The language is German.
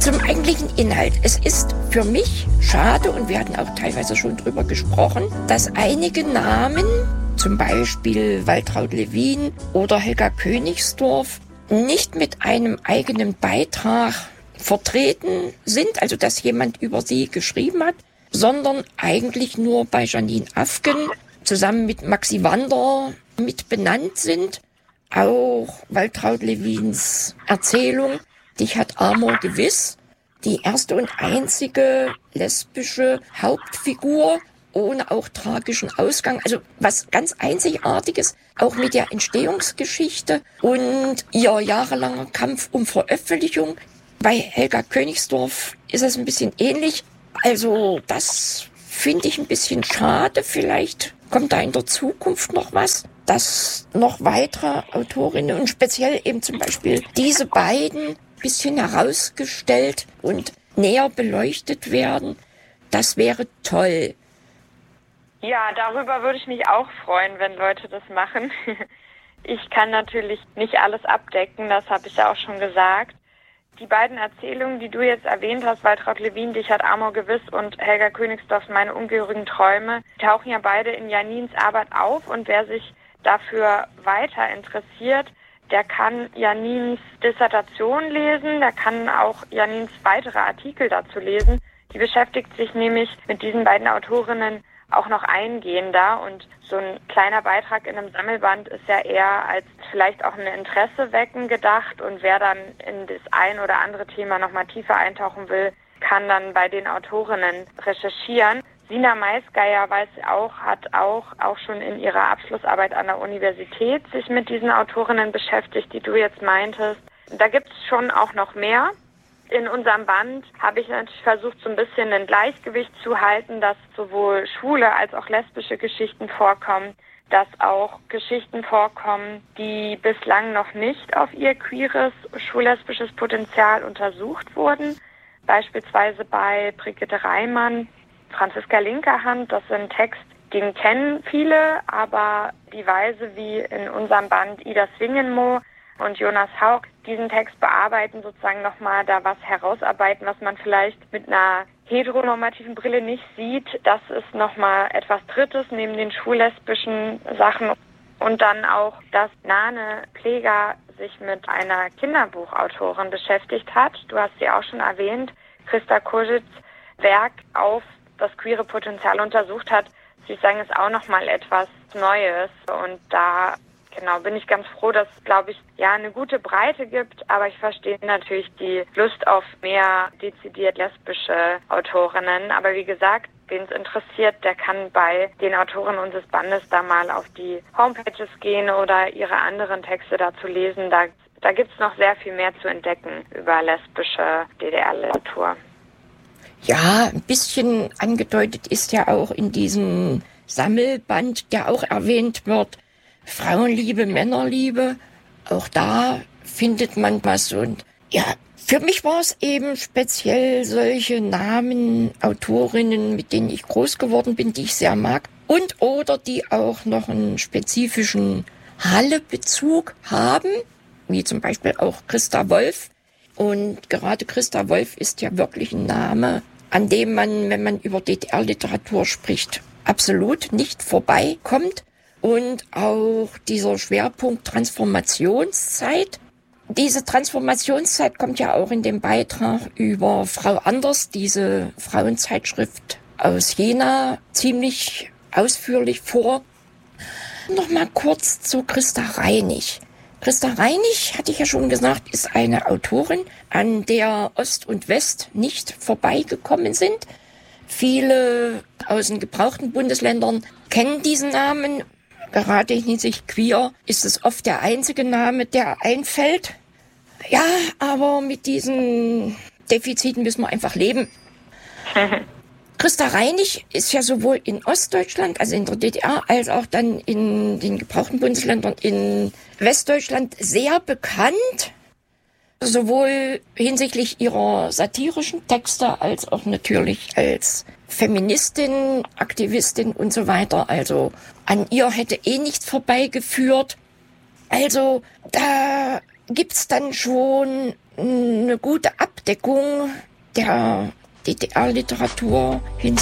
Zum eigentlichen Inhalt. Es ist für mich schade, und wir hatten auch teilweise schon drüber gesprochen, dass einige Namen, zum Beispiel Waltraud Lewin oder Helga Königsdorf, nicht mit einem eigenen Beitrag vertreten sind, also dass jemand über sie geschrieben hat, sondern eigentlich nur bei Janine Afken zusammen mit Maxi Wander mit benannt sind. Auch Waltraud Lewins Erzählung Dich hat Amor gewiss, die erste und einzige lesbische Hauptfigur ohne auch tragischen Ausgang, also was ganz Einzigartiges, auch mit der Entstehungsgeschichte und ihr jahrelanger Kampf um Veröffentlichung. Bei Helga Königsdorf ist es ein bisschen ähnlich, also das finde ich ein bisschen schade. Vielleicht kommt da in der Zukunft noch was, dass noch weitere Autorinnen und speziell eben zum Beispiel diese beiden bisschen herausgestellt und näher beleuchtet werden. Das wäre toll. Ja, darüber würde ich mich auch freuen, wenn Leute das machen. Ich kann natürlich nicht alles abdecken, das habe ich ja auch schon gesagt. Die beiden Erzählungen, die du jetzt erwähnt hast, Waltraud Lewin, Dich hat Amor gewiss und Helga Königsdorfs Meine ungehörigen Träume, tauchen ja beide in Janins Arbeit auf, und wer sich dafür weiter interessiert, der kann Janins Dissertation lesen, der kann auch Janins weitere Artikel dazu lesen. Die beschäftigt sich nämlich mit diesen beiden Autorinnen auch noch eingehender, und so ein kleiner Beitrag in einem Sammelband ist ja eher als vielleicht auch ein Interesse wecken gedacht, und wer dann in das ein oder andere Thema nochmal tiefer eintauchen will, kann dann bei den Autorinnen recherchieren. Sina Maisgeier hat auch schon in ihrer Abschlussarbeit an der Universität sich mit diesen Autorinnen beschäftigt, die du jetzt meintest. Da gibt es schon auch noch mehr. In unserem Band habe ich natürlich versucht, so ein bisschen ein Gleichgewicht zu halten, dass sowohl schwule als auch lesbische Geschichten vorkommen, dass auch Geschichten vorkommen, die bislang noch nicht auf ihr queeres, schwul-lesbisches Potenzial untersucht wurden. Beispielsweise bei Brigitte Reimann, Franziska Linkerhand, das ist ein Text, den kennen viele, aber die Weise, wie in unserem Band Ida Swingenmo und Jonas Haug diesen Text bearbeiten, sozusagen nochmal da was herausarbeiten, was man vielleicht mit einer heteronormativen Brille nicht sieht, das ist nochmal etwas Drittes neben den schwul-lesbischen Sachen. Und dann auch, dass Nane Pleger sich mit einer Kinderbuchautorin beschäftigt hat. Du hast sie auch schon erwähnt. Christa Koschitz Werk auf das queere Potenzial untersucht hat. Sie sagen, ist auch nochmal etwas Neues. Und da bin ich ganz froh, dass es, glaube ich, ja eine gute Breite gibt. Aber ich verstehe natürlich die Lust auf mehr dezidiert lesbische Autorinnen. Aber wie gesagt, wen es interessiert, der kann bei den Autoren unseres Bandes da mal auf die Homepages gehen oder ihre anderen Texte dazu lesen. Da gibt es noch sehr viel mehr zu entdecken über lesbische DDR-Literatur. Ja, ein bisschen angedeutet ist ja auch in diesem Sammelband, der auch erwähnt wird, Frauenliebe, Männerliebe. Auch da findet man was. Und ja, für mich war es eben speziell solche Namen, Autorinnen, mit denen ich groß geworden bin, die ich sehr mag. Und oder die auch noch einen spezifischen Halle-Bezug haben, wie zum Beispiel auch Christa Wolf. Und gerade Christa Wolf ist ja wirklich ein Name, an dem man, wenn man über DDR-Literatur spricht, absolut nicht vorbeikommt. Und auch dieser Schwerpunkt Transformationszeit. Diese Transformationszeit kommt ja auch in dem Beitrag über Frau Anders, diese Frauenzeitschrift aus Jena, ziemlich ausführlich vor. Nochmal kurz zu Christa Reinig. Christa Reinig, hatte ich ja schon gesagt, ist eine Autorin, an der Ost und West nicht vorbeigekommen sind. Viele aus den gebrauchten Bundesländern kennen diesen Namen. Gerade hinsichtlich queer ist es oft der einzige Name, der einfällt. Ja, aber mit diesen Defiziten müssen wir einfach leben. Christa Reinig ist ja sowohl in Ostdeutschland, also in der DDR, als auch dann in den gebrauchten Bundesländern in Westdeutschland sehr bekannt. Sowohl hinsichtlich ihrer satirischen Texte als auch natürlich als Feministin, Aktivistin und so weiter. Also an ihr hätte nichts vorbeigeführt. Also da gibt's dann schon eine gute Abdeckung Entdeckung der DDR-Literatur hin